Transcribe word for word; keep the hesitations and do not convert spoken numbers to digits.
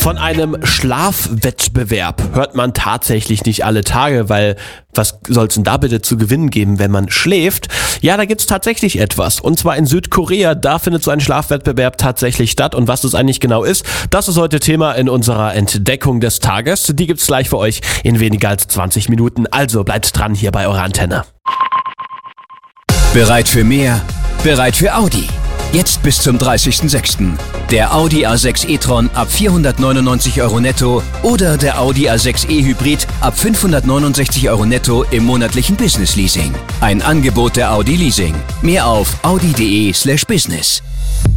Von einem Schlafwettbewerb hört man tatsächlich nicht alle Tage, weil was soll es denn da bitte zu gewinnen geben, wenn man schläft? Ja, da gibt's tatsächlich etwas. Und zwar in Südkorea, da findet so ein Schlafwettbewerb tatsächlich statt. Und was das eigentlich genau ist, das ist heute Thema in unserer Entdeckung des Tages. Die gibt's gleich für euch in weniger als zwanzig Minuten. Also bleibt dran hier bei eurer Antenne. Bereit für mehr? Bereit für Audi. Jetzt bis zum dreißigsten sechsten Der Audi A sechs e-tron ab vierhundertneunundneunzig Euro netto oder der Audi A sechs e-Hybrid ab fünfhundertneunundsechzig Euro netto im monatlichen Business Leasing. Ein Angebot der Audi Leasing. Mehr auf audi punkt de slash business.